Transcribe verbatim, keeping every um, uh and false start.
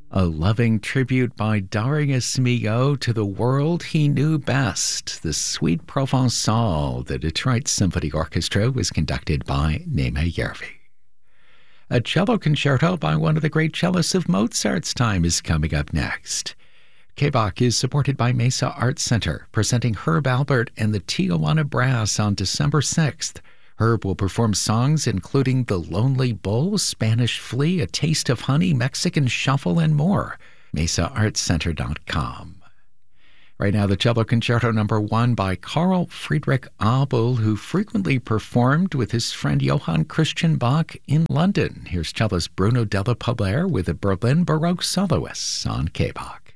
A loving tribute by Darius Milhaud to the world he knew best, the Suite Provençale. The Detroit Symphony Orchestra was conducted by Neema Järvi. A cello concerto by one of the great cellists of Mozart's time is coming up next. K B O C is supported by Mesa Arts Center, presenting Herb Alpert and the Tijuana Brass on December sixth. Herb will perform songs including The Lonely Bull, Spanish Flea, A Taste of Honey, Mexican Shuffle, and more. mesa arts center dot com. Right now, the cello concerto number one by Carl Friedrich Abel, who frequently performed with his friend Johann Christian Bach in London. Here's cellist Bruno Della Pobere with the Berlin Baroque Soloists on K B O C.